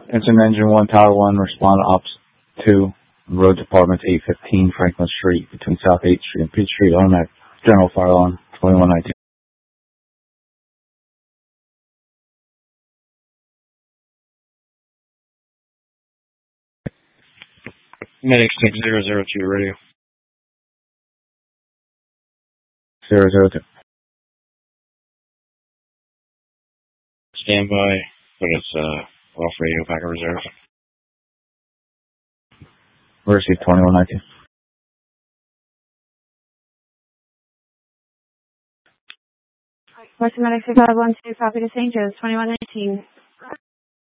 Engine Engine 1, Tower 1, respond to Ops 2, Road Department 815 Franklin Street, between South 8th Street and Peach Street, automatic general fire alarm, 2119. Medic 6002 radio. 002. Stand by, but it's off radio, packet reserve. Receive 2119. Western Medic 6512, copy to St. Joe's, 2119.